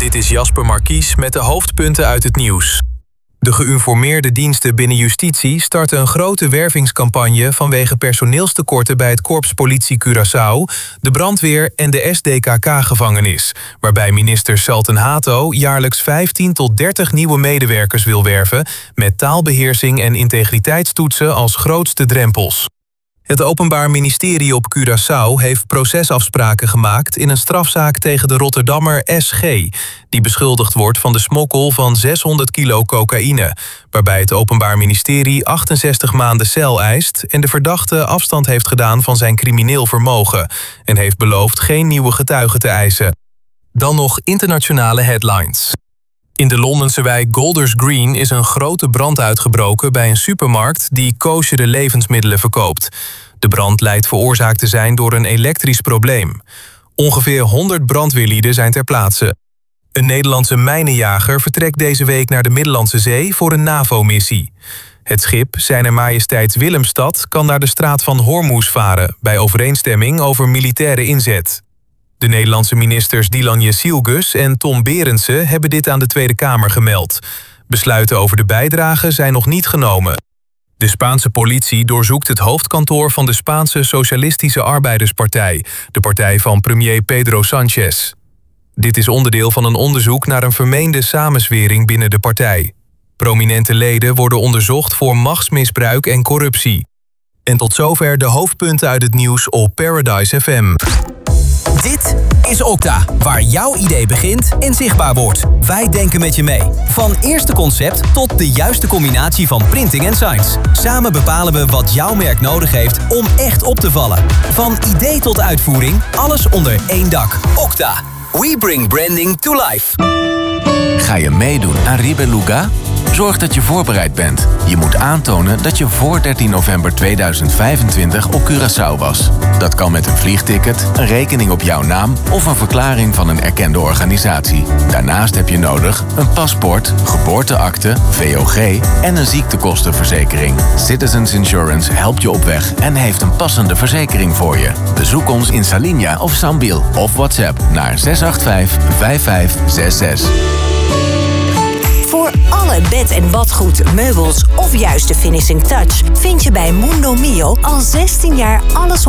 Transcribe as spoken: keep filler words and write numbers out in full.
Dit is Jasper Markies met de hoofdpunten uit het nieuws. De geïnformeerde diensten binnen justitie starten een grote wervingscampagne vanwege personeelstekorten bij het Korps Politie Curaçao, de brandweer en de S D K K-gevangenis, waarbij minister Salten Hato jaarlijks vijftien tot dertig nieuwe medewerkers wil werven met taalbeheersing en integriteitstoetsen als grootste drempels. Het Openbaar Ministerie op Curaçao heeft procesafspraken gemaakt in een strafzaak tegen de Rotterdammer S G, die beschuldigd wordt van de smokkel van zeshonderd kilo cocaïne, waarbij het Openbaar Ministerie achtenzestig maanden cel eist en de verdachte afstand heeft gedaan van zijn crimineel vermogen en heeft beloofd geen nieuwe getuigen te eisen. Dan nog internationale headlines. In de Londense wijk Golders Green is een grote brand uitgebroken bij een supermarkt die koosjere levensmiddelen verkoopt. De brand lijkt veroorzaakt te zijn door een elektrisch probleem. Ongeveer honderd brandweerlieden zijn ter plaatse. Een Nederlandse mijnenjager vertrekt deze week naar de Middellandse Zee voor een NAVO-missie. Het schip, Zijner Majesteits Willemstad, kan naar de straat van Hormuz varen, bij overeenstemming over militaire inzet. De Nederlandse ministers Dylan Jezielgus en Tom Berendsen hebben dit aan de Tweede Kamer gemeld. Besluiten over de bijdrage zijn nog niet genomen. De Spaanse politie doorzoekt het hoofdkantoor van de Spaanse Socialistische Arbeiderspartij, de partij van premier Pedro Sánchez. Dit is onderdeel van een onderzoek naar een vermeende samenzwering binnen de partij. Prominente leden worden onderzocht voor machtsmisbruik en corruptie. En tot zover de hoofdpunten uit het nieuws op Paradise F M. Dit is Okta, waar jouw idee begint en zichtbaar wordt. Wij denken met je mee. Van eerste concept tot de juiste combinatie van printing en signs. Samen bepalen we wat jouw merk nodig heeft om echt op te vallen. Van idee tot uitvoering, alles onder één dak. Okta. We bring branding to life. Ga je meedoen aan Ribeluga? Zorg dat je voorbereid bent. Je moet aantonen dat je voor dertien november tweeduizend vijfentwintig op Curaçao was. Dat kan met een vliegticket, een rekening op jouw naam of een verklaring van een erkende organisatie. Daarnaast heb je nodig een paspoort, geboorteakte, V O G en een ziektekostenverzekering. Citizens Insurance helpt je op weg en heeft een passende verzekering voor je. Bezoek ons in Salinja of Sambil of WhatsApp naar zes acht vijf, vijf vijf zes zes. Voor alle bed- en badgoed, meubels of juist de finishing touch vind je bij Mundo Mio al zestien jaar alles